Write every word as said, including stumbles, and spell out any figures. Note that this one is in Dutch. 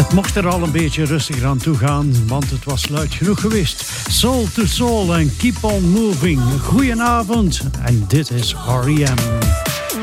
Mocht er al een beetje rustiger aan toe gaan, want het was luid genoeg geweest. Soul to Soul en Keep on Moving. Goedenavond en dit is R E M.